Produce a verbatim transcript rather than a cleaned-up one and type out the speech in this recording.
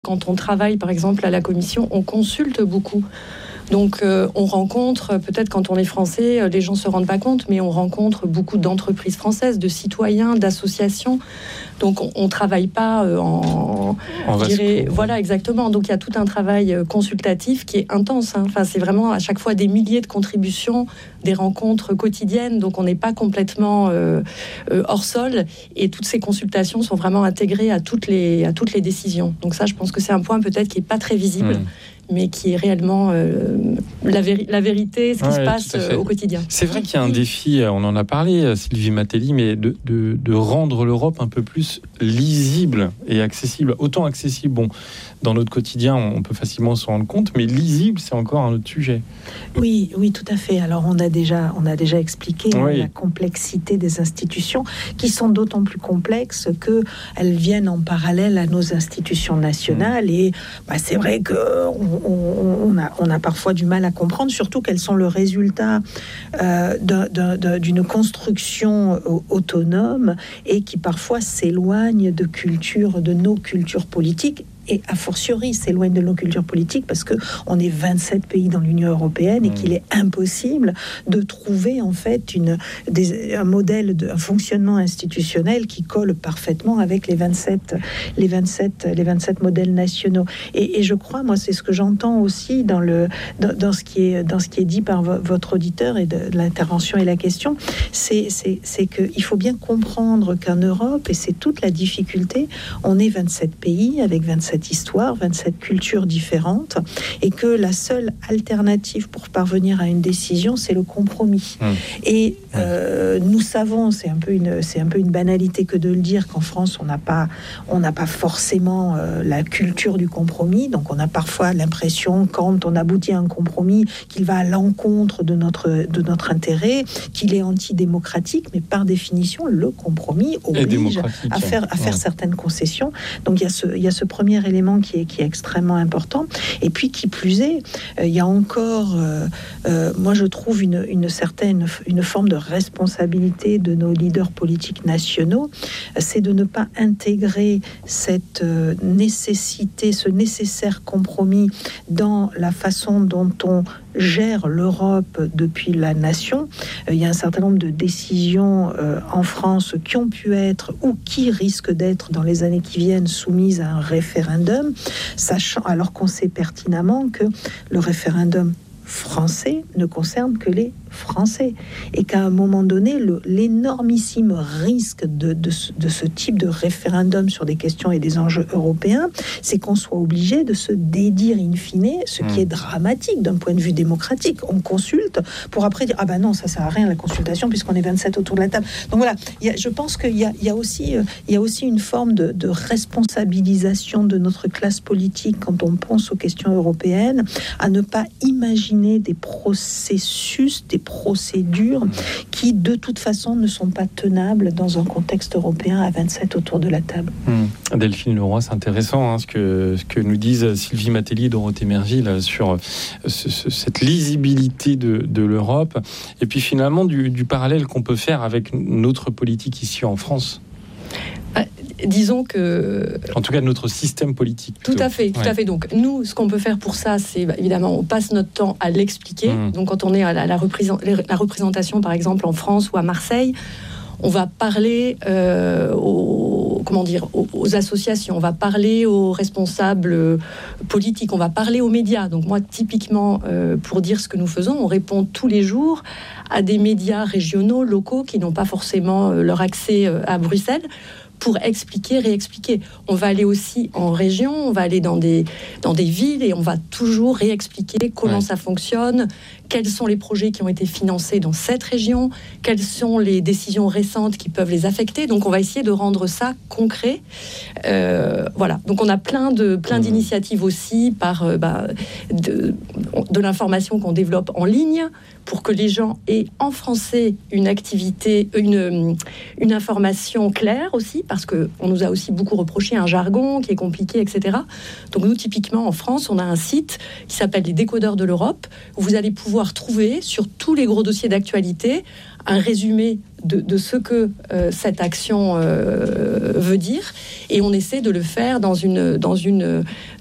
Quand on travaille, par exemple, à la commission, on consulte beaucoup. Donc, euh, on rencontre, peut-être quand on est français, les gens ne se rendent pas compte, mais on rencontre beaucoup d'entreprises françaises, de citoyens, d'associations. Donc, on ne travaille pas euh, en... en je dirais, voilà, exactement. Donc, il y a tout un travail consultatif qui est intense. Hein. Enfin, c'est vraiment à chaque fois des milliers de contributions, des rencontres quotidiennes. Donc, on n'est pas complètement euh, euh, hors sol. Et toutes ces consultations sont vraiment intégrées à toutes les, à toutes les décisions. Donc, ça, je pense que c'est un point peut-être qui n'est pas très visible. Mmh. mais qui est réellement euh, la, véri- la vérité, ce qui ouais, se passe euh, au quotidien. C'est vrai qu'il y a un défi, on en a parlé, Sylvie Matelli, mais de, de, de rendre l'Europe un peu plus lisible et accessible. Autant accessible, bon, dans notre quotidien, on peut facilement s'en rendre compte, mais lisible, c'est encore un autre sujet. Oui, oui, tout à fait. Alors, on a déjà, on a déjà expliqué oui. la complexité des institutions, qui sont d'autant plus complexes qu'elles viennent en parallèle à nos institutions nationales. Mmh. Et bah, c'est vrai qu'on on a, on a parfois du mal à comprendre, surtout qu'elles sont le résultat euh, d'un, d'un, d'une construction autonome et qui parfois s'éloigne de culture, de nos cultures politiques. Et a fortiori s'éloigne de nos cultures politiques parce qu'on est vingt-sept pays dans l'Union européenne et mmh. qu'il est impossible de trouver en fait une, des, un modèle, de, un fonctionnement institutionnel qui colle parfaitement avec les vingt-sept, les vingt-sept, les vingt-sept modèles nationaux. Et, et je crois, moi, c'est ce que j'entends aussi dans, le, dans, dans, ce, qui est, dans ce qui est dit par v- votre auditeur et de, de l'intervention et la question, c'est, c'est, c'est qu'il faut bien comprendre qu'en Europe, et c'est toute la difficulté, on est vingt-sept pays avec vingt-sept histoire, vingt-sept cultures différentes, et que la seule alternative pour parvenir à une décision, c'est le compromis. Mmh. Et euh, nous savons, c'est un peu une, c'est un peu une banalité que de le dire, qu'en France, on n'a pas, on n'a pas forcément euh, la culture du compromis. Donc, on a parfois l'impression, quand on aboutit à un compromis, qu'il va à l'encontre de notre, de notre intérêt, qu'il est antidémocratique. Mais par définition, le compromis oblige à faire, à faire ouais. certaines concessions. Donc, il y a ce, il y a ce premier élément qui est, qui est extrêmement important. Et puis, qui plus est, euh, il y a encore, euh, euh, moi je trouve une, une certaine, une forme de responsabilité de nos leaders politiques nationaux, c'est de ne pas intégrer cette euh, nécessité, ce nécessaire compromis dans la façon dont on gère l'Europe depuis la nation. Euh, il y a un certain nombre de décisions euh, en France qui ont pu être ou qui risquent d'être dans les années qui viennent soumises à un référendum, sachant alors qu'on sait pertinemment que le référendum français ne concerne que les Français et qu'à un moment donné, le, l'énormissime risque de, de, ce, de ce type de référendum sur des questions et des enjeux européens, c'est qu'on soit obligé de se dédire in fine, ce qui est dramatique d'un point de vue démocratique. On consulte pour après dire « Ah ben non, ça sert à rien la consultation puisqu'on est vingt-sept autour de la table ». Donc voilà, y a, je pense qu'il y a, y a, aussi, euh, y a aussi une forme de, de responsabilisation de notre classe politique quand on pense aux questions européennes, à ne pas imaginer des processus, des procédures qui, de toute façon, ne sont pas tenables dans un contexte européen à vingt-sept autour de la table. Mmh. Delphine Leroy, c'est intéressant hein, ce, que, ce que nous disent Sylvie Matelli et Dorothée Merville sur ce, ce, cette lisibilité de, de l'Europe et puis finalement du, du parallèle qu'on peut faire avec notre politique ici en France. Euh, disons que... En tout cas, notre système politique. Plutôt. Tout à fait, tout ouais. à fait. Donc, nous, ce qu'on peut faire pour ça, c'est bah, évidemment, on passe notre temps à l'expliquer. Mmh. Donc, quand on est à la, la, représent- la représentation, par exemple, en France ou à Marseille, on va parler euh, aux, comment dire, aux, aux associations, on va parler aux responsables politiques, on va parler aux médias. Donc, moi, typiquement, euh, pour dire ce que nous faisons, on répond tous les jours à des médias régionaux, locaux, qui n'ont pas forcément euh, leur accès euh, à Bruxelles, pour expliquer, réexpliquer. On va aller aussi en région, on va aller dans des, dans des villes et on va toujours réexpliquer comment ouais. ça fonctionne, quels sont les projets qui ont été financés dans cette région, quelles sont les décisions récentes qui peuvent les affecter. Donc, on va essayer de rendre ça concret. Euh, voilà. Donc, on a plein, de, plein mmh. d'initiatives aussi par euh, bah, de, de l'information qu'on développe en ligne pour que les gens aient en français une activité, une, une information claire aussi, parce qu'on nous a aussi beaucoup reproché un jargon qui est compliqué, et cetera. Donc nous, typiquement, en France, on a un site qui s'appelle les Décodeurs de l'Europe, où vous allez pouvoir trouver sur tous les gros dossiers d'actualité un résumé de, de ce que euh, cette action euh, veut dire, et on essaie de le faire dans une, dans une,